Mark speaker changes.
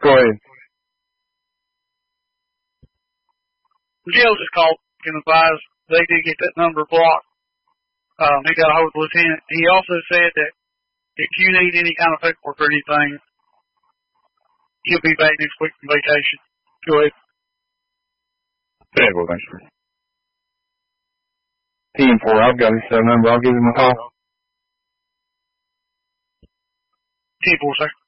Speaker 1: Go ahead.
Speaker 2: The jail just called and advised they did get that number blocked. He got a hold of the lieutenant. He also said that if you need any kind of paperwork or anything, he'll be back next week from vacation. Go ahead.
Speaker 1: Very well, thanks, sir. Team 4, I've got his number. I'll give him a call.
Speaker 2: Team 4, sir.